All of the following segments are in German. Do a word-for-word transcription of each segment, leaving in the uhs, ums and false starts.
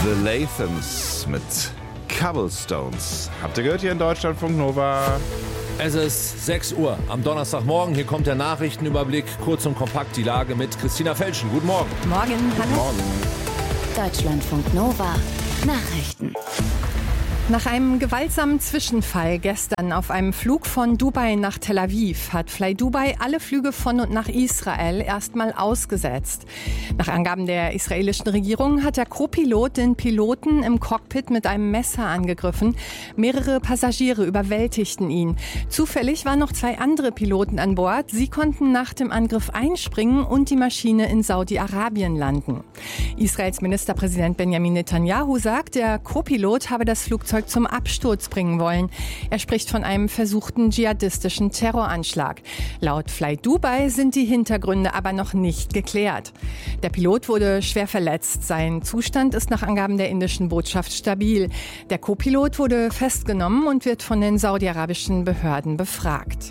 The Lathams mit Cobblestones. Habt ihr gehört hier in Deutschlandfunk Nova? Es ist sechs Uhr am Donnerstagmorgen. Hier kommt der Nachrichtenüberblick. Kurz und kompakt die Lage mit Christina Felschen. Guten Morgen. Morgen, hallo. Morgen. Deutschlandfunk Nova. Nachrichten. Nach einem gewaltsamen Zwischenfall gestern auf einem Flug von Dubai nach Tel Aviv hat Fly Dubai alle Flüge von und nach Israel erstmal ausgesetzt. Nach Angaben der israelischen Regierung hat der Co-Pilot den Piloten im Cockpit mit einem Messer angegriffen. Mehrere Passagiere überwältigten ihn. Zufällig waren noch zwei andere Piloten an Bord. Sie konnten nach dem Angriff einspringen und die Maschine in Saudi-Arabien landen. Israels Ministerpräsident Benjamin Netanyahu sagt, der Co-Pilot habe das Flugzeug zum Absturz bringen wollen. Er spricht von einem versuchten dschihadistischen Terroranschlag. Laut Fly Dubai sind die Hintergründe aber noch nicht geklärt. Der Pilot wurde schwer verletzt. Sein Zustand ist nach Angaben der indischen Botschaft stabil. Der Co-Pilot wurde festgenommen und wird von den saudi-arabischen Behörden befragt.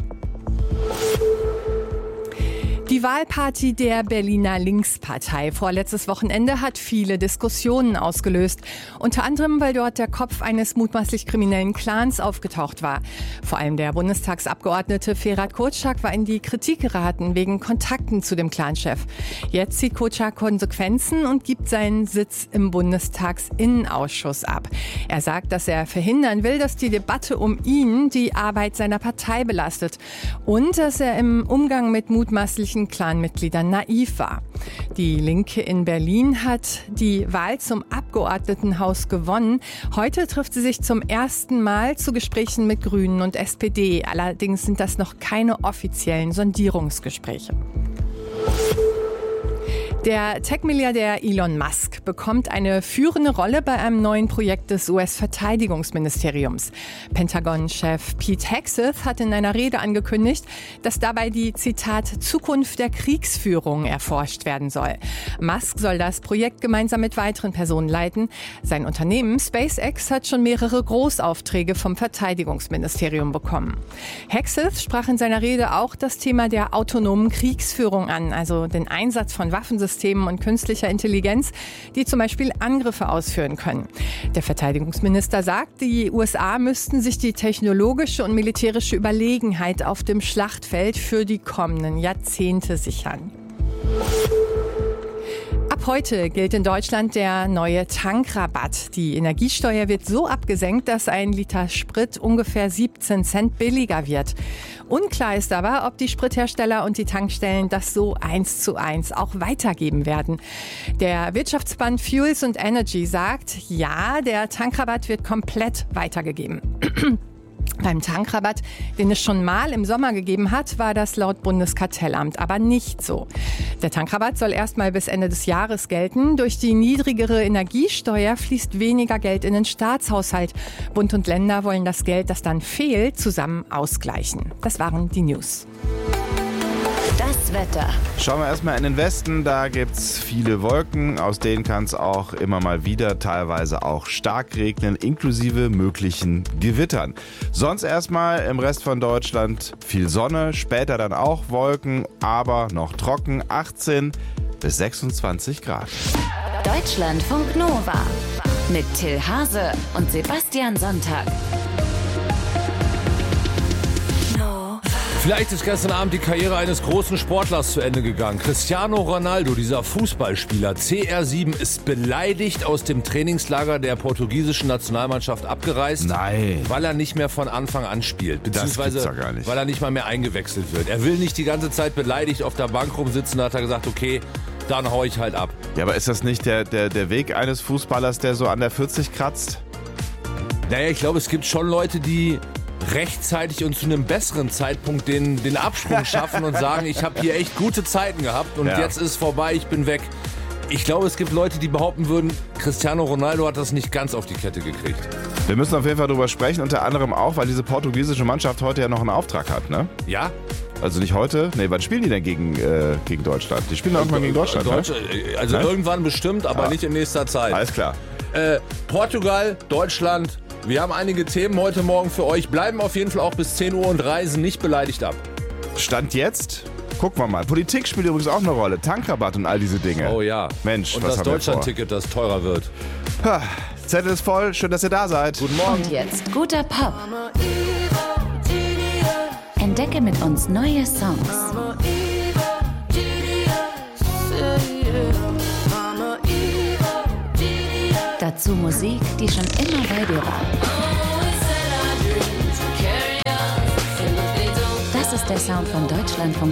Die Wahlparty der Berliner Linkspartei vorletztes Wochenende hat viele Diskussionen ausgelöst. Unter anderem, weil dort der Kopf eines mutmaßlich kriminellen Clans aufgetaucht war. Vor allem der Bundestagsabgeordnete Ferhat Kotschak war in die Kritik geraten wegen Kontakten zu dem Clanchef. Jetzt zieht Kotschak Konsequenzen und gibt seinen Sitz im Bundestagsinnenausschuss ab. Er sagt, dass er verhindern will, dass die Debatte um ihn die Arbeit seiner Partei belastet und dass er im Umgang mit mutmaßlichen Clanmitgliedern naiv war. Die Linke in Berlin hat die Wahl zum Abgeordnetenhaus gewonnen. Heute trifft sie sich zum ersten Mal zu Gesprächen mit Grünen und S P D. Allerdings sind das noch keine offiziellen Sondierungsgespräche. Der Tech-Milliardär Elon Musk bekommt eine führende Rolle bei einem neuen Projekt des U S-Verteidigungsministeriums. Pentagon-Chef Pete Hegseth hat in einer Rede angekündigt, dass dabei die, Zitat, Zukunft der Kriegsführung erforscht werden soll. Musk soll das Projekt gemeinsam mit weiteren Personen leiten. Sein Unternehmen SpaceX hat schon mehrere Großaufträge vom Verteidigungsministerium bekommen. Hegseth sprach in seiner Rede auch das Thema der autonomen Kriegsführung an, also den Einsatz von Waffensystemen und künstlicher Intelligenz, die zum Beispiel Angriffe ausführen können. Der Verteidigungsminister sagt, die U S A müssten sich die technologische und militärische Überlegenheit auf dem Schlachtfeld für die kommenden Jahrzehnte sichern. Ab heute gilt in Deutschland der neue Tankrabatt. Die Energiesteuer wird so abgesenkt, dass ein Liter Sprit ungefähr siebzehn Cent billiger wird. Unklar ist aber, ob die Sprithersteller und die Tankstellen das so eins zu eins auch weitergeben werden. Der Wirtschaftsverband Fuels and Energy sagt, ja, der Tankrabatt wird komplett weitergegeben. Beim Tankrabatt, den es schon mal im Sommer gegeben hat, war das laut Bundeskartellamt aber nicht so. Der Tankrabatt soll erst mal bis Ende des Jahres gelten. Durch die niedrigere Energiesteuer fließt weniger Geld in den Staatshaushalt. Bund und Länder wollen das Geld, das dann fehlt, zusammen ausgleichen. Das waren die News. Das Wetter. Schauen wir erstmal in den Westen, da gibt's viele Wolken, aus denen kann es auch immer mal wieder teilweise auch stark regnen, inklusive möglichen Gewittern. Sonst erstmal im Rest von Deutschland viel Sonne, später dann auch Wolken, aber noch trocken, achtzehn bis sechsundzwanzig Grad. Deutschlandfunk Nova mit Till Hase und Sebastian Sonntag. Vielleicht ist gestern Abend die Karriere eines großen Sportlers zu Ende gegangen. Cristiano Ronaldo, dieser Fußballspieler, C R sieben, ist beleidigt aus dem Trainingslager der portugiesischen Nationalmannschaft abgereist. Nein. Weil er nicht mehr von Anfang an spielt. Beziehungsweise Das gibt's doch gar nicht. weil er nicht mal mehr eingewechselt wird. Er will nicht die ganze Zeit beleidigt auf der Bank rumsitzen. Da hat er gesagt, okay, dann hau ich halt ab. Ja, aber ist das nicht der, der, der Weg eines Fußballers, der so an der vierzig kratzt? Naja, ich glaube, es gibt schon Leute, die rechtzeitig und zu einem besseren Zeitpunkt den, den Absprung schaffen und sagen, ich habe hier echt gute Zeiten gehabt und ja. jetzt ist vorbei, ich bin weg. Ich glaube, es gibt Leute, die behaupten würden, Cristiano Ronaldo hat das nicht ganz auf die Kette gekriegt. Wir müssen auf jeden Fall drüber sprechen, unter anderem auch, weil diese portugiesische Mannschaft heute ja noch einen Auftrag hat, ne? Ja? Also nicht heute? Nee, wann spielen die denn gegen, äh, gegen Deutschland? Die spielen irgendwann gegen Deutschland, Deutsch, ne? Also ne? irgendwann bestimmt, aber ja. nicht in nächster Zeit. Alles klar. Äh, Portugal, Deutschland, wir haben einige Themen heute Morgen für euch. Bleiben auf jeden Fall auch bis zehn Uhr und reisen nicht beleidigt ab. Stand jetzt? Gucken wir mal. Politik spielt übrigens auch eine Rolle. Tankrabatt und all diese Dinge. Oh ja. Mensch, und was das haben wir vor? Deutschlandticket, das teurer wird. Zettel ist voll, schön, dass ihr da seid. Guten Morgen. Und jetzt guter Pop. Entdecke mit uns neue Songs. Dazu Musik, die schon immer bei dir war. Das ist der Sound von Deutschlandfunk